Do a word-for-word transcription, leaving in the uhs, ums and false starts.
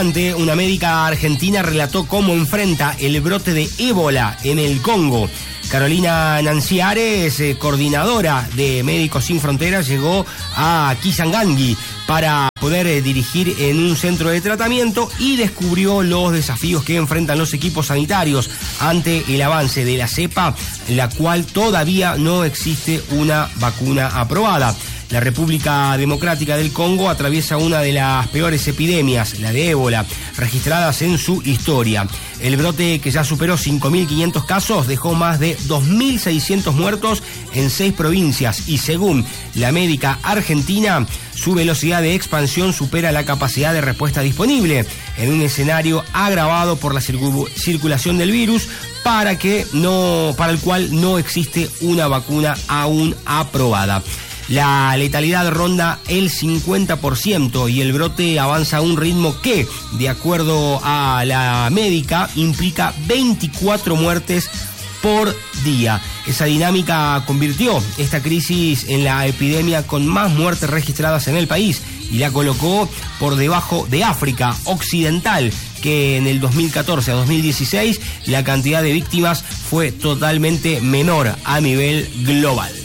Una médica argentina relató cómo enfrenta el brote de ébola en el Congo. Carolina Nanciares, eh, coordinadora de Médicos Sin Fronteras, llegó a Kisangani para poder eh, dirigir en un centro de tratamiento y descubrió los desafíos que enfrentan los equipos sanitarios ante el avance de la cepa, la cual todavía no existe una vacuna aprobada. La República Democrática del Congo atraviesa una de las peores epidemias, la de ébola, registradas en su historia. El brote, que ya superó cinco mil quinientos casos, dejó más de dos mil seiscientos muertos en seis provincias y, según la médica argentina, su velocidad de expansión supera la capacidad de respuesta disponible en un escenario agravado por la circul- circulación del virus, para que no, para el cual no existe una vacuna aún aprobada. La letalidad ronda el cincuenta por ciento y el brote avanza a un ritmo que, de acuerdo a la médica, implica veinticuatro muertes por día. Esa dinámica convirtió esta crisis en la epidemia con más muertes registradas en el país y la colocó por debajo de África Occidental, que en el dos mil catorce a dos mil dieciséis la cantidad de víctimas fue totalmente menor a nivel global.